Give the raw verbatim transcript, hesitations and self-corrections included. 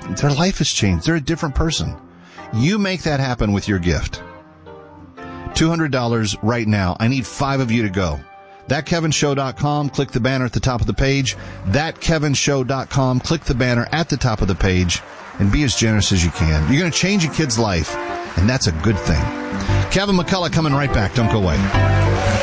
Their life has changed. They're a different person. You make that happen with your gift. two hundred dollars right now. I need five of you to go. that kevin show dot com. Click the banner at the top of the page. that kevin show dot com. Click the banner at the top of the page and be as generous as you can. You're going to change a kid's life, and that's a good thing. Kevin McCullough coming right back. Don't go away.